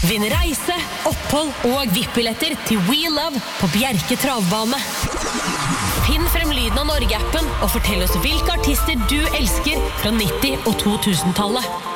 Vinn reise, opphold og VIP-billetter til We Love på Bjerke Travbane. Finn frem lyden av Norge-appen og fortell oss hvilke artister du elsker fra 90- og 2000-tallet.